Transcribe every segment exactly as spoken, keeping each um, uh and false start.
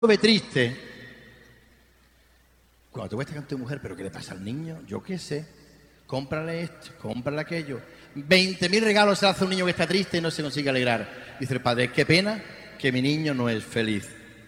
ve triste, cuando te cuesta con tu mujer, ¿pero qué le pasa al niño? Yo qué sé, cómprale esto, cómprale aquello. veinte mil regalos se hace un niño que está triste y no se consigue alegrar. Dice el padre, qué pena que mi niño no es feliz.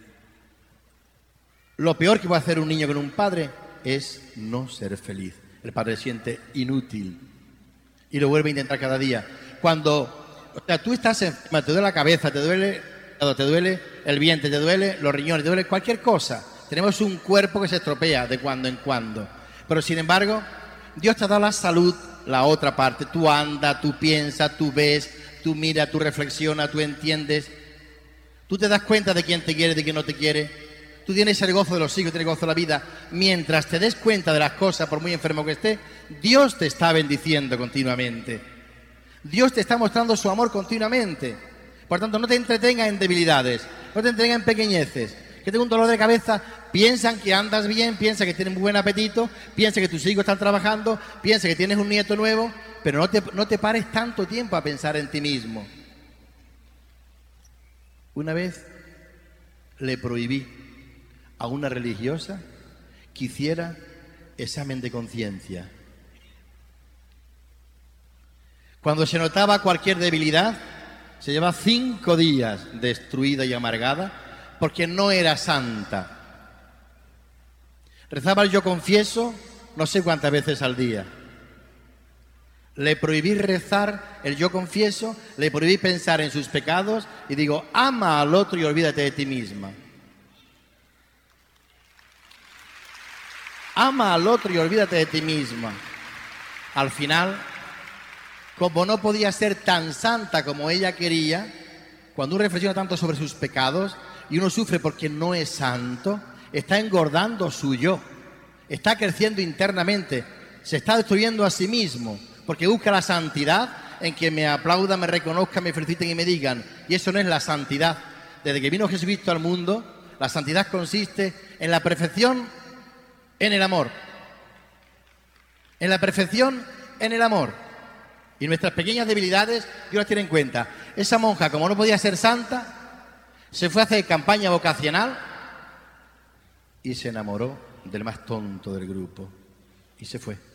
Lo peor que puede hacer un niño con un padre es no ser feliz. El padre se siente inútil y lo vuelve a intentar cada día. Cuando o sea, tú estás enferma, te duele la cabeza, te duele, te duele el vientre, te duele los riñones, te duele cualquier cosa. Tenemos un cuerpo que se estropea de cuando en cuando. Pero sin embargo, Dios te ha dado la salud, la otra parte. Tú andas, tú piensas, tú ves, tú miras, tú reflexionas, tú entiendes. Tú te das cuenta de quién te quiere, de quién no te quiere. Tú tienes el gozo de los hijos, tienes el gozo de la vida. Mientras te des cuenta de las cosas, por muy enfermo que esté, Dios te está bendiciendo continuamente. Dios te está mostrando su amor continuamente. Por tanto, no te entretengas en debilidades, no te entretengas en pequeñeces. Que tengo un dolor de cabeza, piensan que andas bien, piensa que tienes muy buen apetito, piensa que tus hijos están trabajando, piensa que tienes un nieto nuevo, pero no te, no te pares tanto tiempo a pensar en ti mismo. Una vez le prohibí a una religiosa que hiciera examen de conciencia. Cuando se notaba cualquier debilidad, se llevaba cinco días destruida y amargada porque no era santa. Rezaba el yo confieso no sé cuántas veces al día. Le prohibí rezar el yo confieso, le prohibí pensar en sus pecados y digo, ama al otro y olvídate de ti misma. Ama al otro y olvídate de ti misma. Al final, como no podía ser tan santa como ella quería, cuando uno reflexiona tanto sobre sus pecados y uno sufre porque no es santo, está engordando su yo, está creciendo internamente, se está destruyendo a sí mismo, porque busca la santidad en que me aplaudan, me reconozcan, me feliciten y me digan. Y eso no es la santidad. Desde que vino Jesucristo al mundo, la santidad consiste en la perfección en el amor. En la perfección en el amor. Y nuestras pequeñas debilidades, Dios las tiene en cuenta. Esa monja, como no podía ser santa, se fue a hacer campaña vocacional y se enamoró del más tonto del grupo. Y se fue.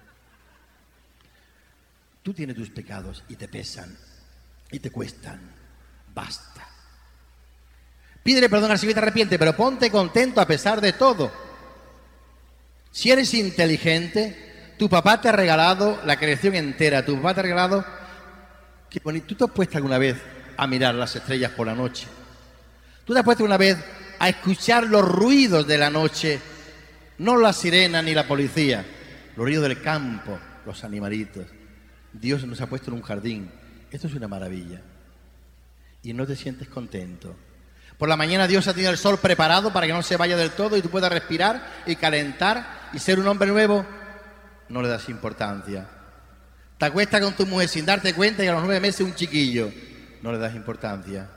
Tú tienes tus pecados y te pesan y te cuestan. Basta. Pídele perdón al Señor y te arrepiente, pero ponte contento a pesar de todo. Si eres inteligente, tu papá te ha regalado la creación entera. Tu papá te ha regalado... Qué bonito. ¿Tú te has puesto alguna vez a mirar las estrellas por la noche? ¿Tú te has puesto una vez a escuchar los ruidos de la noche? No la sirena ni la policía, los ruidos del campo, los animalitos. Dios nos ha puesto en un jardín. Esto es una maravilla. Y no te sientes contento. Por la mañana Dios ha tenido el sol preparado para que no se vaya del todo y tú puedas respirar y calentar y ser un hombre nuevo. No le das importancia. Te acuestas con tu mujer sin darte cuenta y a los nueve meses un chiquillo. No le das importancia.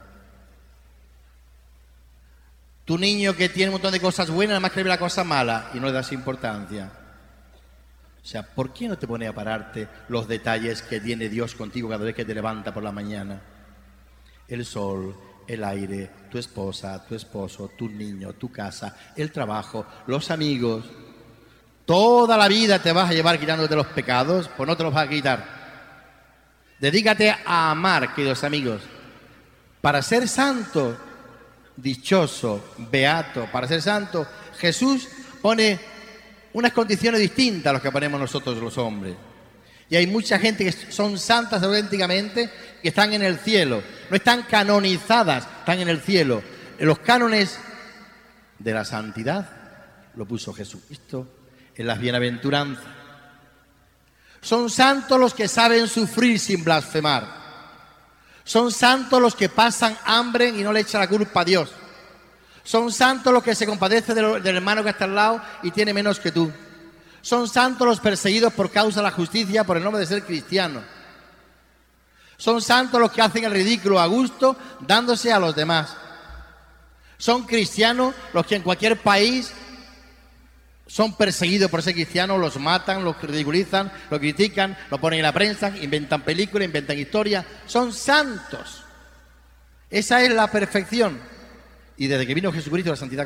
Tu niño que tiene un montón de cosas buenas, nada más que ve la cosa mala y no le das importancia. O sea, ¿por qué no te pones a pararte los detalles que tiene Dios contigo cada vez que te levanta por la mañana? El sol, el aire, tu esposa, tu esposo, tu niño, tu casa, el trabajo, los amigos. Toda la vida te vas a llevar quitándote los pecados, pues no te los vas a quitar. Dedícate a amar, queridos amigos. Para ser santo, dichoso, beato, para ser santo, Jesús pone unas condiciones distintas a las que ponemos nosotros los hombres. Y hay mucha gente que son santas auténticamente, que están en el cielo. No están canonizadas, están en el cielo. Los cánones de la santidad lo puso Jesucristo en las bienaventuranzas. Son santos los que saben sufrir sin blasfemar. Son santos los que pasan hambre y no le echan la culpa a Dios. Son santos los que se compadecen del, del hermano que está al lado y tiene menos que tú. Son santos los perseguidos por causa de la justicia por el nombre de ser cristiano. Son santos los que hacen el ridículo a gusto dándose a los demás. Son cristianos los que en cualquier país son perseguidos por ser cristianos, los matan, los ridiculizan, los critican, lo ponen en la prensa, inventan películas, inventan historias. Son santos. Esa es la perfección. Y desde que vino Jesucristo, la santidad